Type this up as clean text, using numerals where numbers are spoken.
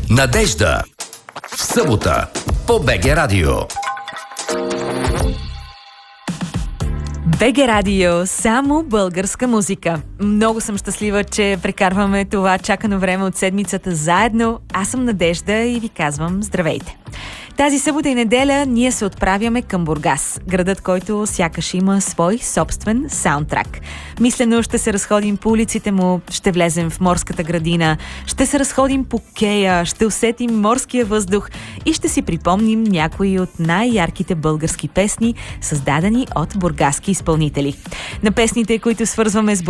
Надежда. В събота по БГ Радио. БГ Радио, само българска музика. Много съм щастлива, че прекарваме това чакано време от седмицата заедно. Аз съм Надежда и ви казвам здравейте. Тази събота и неделя ние се отправяме към Бургас, градът, който сякаш има свой собствен саундтрак. Мислено ще се разходим по улиците му, ще влезем в морската градина, ще се разходим по кея, ще усетим морския въздух и ще си припомним някои от най-ярките български песни, създадени от бургаски изпълнители. На песните, които свързваме с